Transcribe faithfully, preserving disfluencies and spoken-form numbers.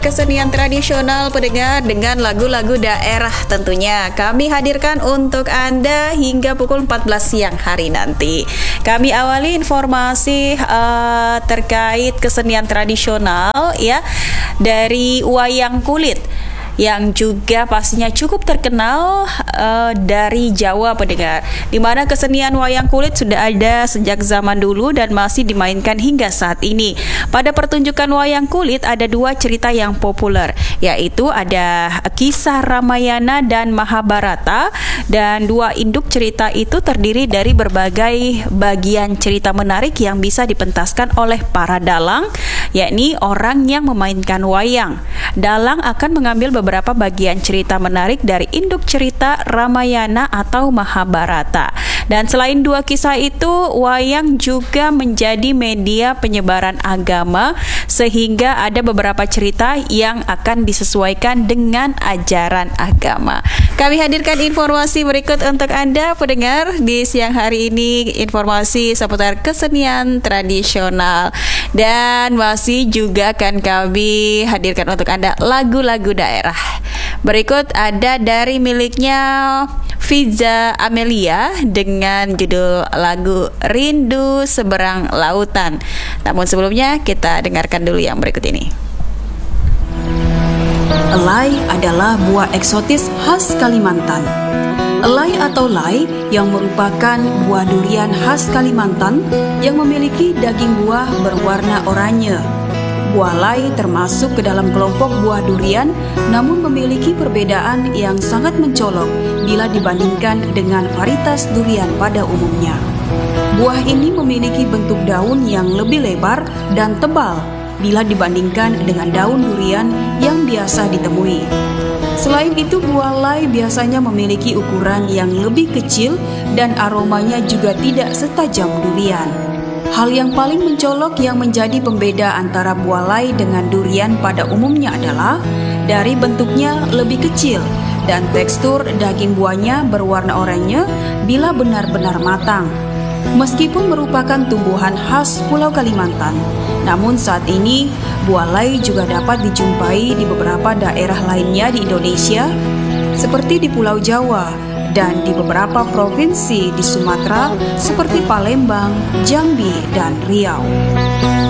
Kesenian tradisional pendengar dengan lagu-lagu daerah tentunya kami hadirkan untuk Anda hingga pukul empat belas siang hari nanti. Kami awali informasi uh, terkait kesenian tradisional ya dari wayang kulit yang juga pastinya cukup terkenal uh, dari Jawa pendengar, di mana kesenian wayang kulit sudah ada sejak zaman dulu dan masih dimainkan hingga saat ini. Pada pertunjukan wayang kulit ada dua cerita yang populer, yaitu ada kisah Ramayana dan Mahabharata, dan dua induk cerita itu terdiri dari berbagai bagian cerita menarik yang bisa dipentaskan oleh para dalang, yakni orang yang memainkan wayang. Dalang akan mengambil beberapa bagian cerita menarik dari induk cerita Ramayana atau Mahabharata. Dan selain dua kisah itu, wayang juga menjadi media penyebaran agama, sehingga ada beberapa cerita yang akan disesuaikan dengan ajaran agama. Kami hadirkan informasi berikut untuk Anda pendengar di siang hari ini, informasi seputar kesenian tradisional. Dan masih juga akan kami hadirkan untuk Anda lagu-lagu daerah. Berikut ada dari miliknya Fiza Amelia dengan judul lagu Rindu Seberang Lautan. Namun sebelumnya kita dengarkan dulu yang berikut ini. Elai adalah buah eksotis khas Kalimantan. Elai atau lai yang merupakan buah durian khas Kalimantan yang memiliki daging buah berwarna oranye. Buah lai termasuk ke dalam kelompok buah durian, namun memiliki perbedaan yang sangat mencolok bila dibandingkan dengan varietas durian pada umumnya. Buah ini memiliki bentuk daun yang lebih lebar dan tebal bila dibandingkan dengan daun durian yang biasa ditemui. Selain itu, buah lai biasanya memiliki ukuran yang lebih kecil dan aromanya juga tidak setajam durian. Hal yang paling mencolok yang menjadi pembeda antara buah lai dengan durian pada umumnya adalah dari bentuknya lebih kecil dan tekstur daging buahnya berwarna oranye bila benar-benar matang. Meskipun merupakan tumbuhan khas Pulau Kalimantan, namun saat ini buah lai juga dapat dijumpai di beberapa daerah lainnya di Indonesia, seperti di Pulau Jawa dan di beberapa provinsi di Sumatera seperti Palembang, Jambi, dan Riau.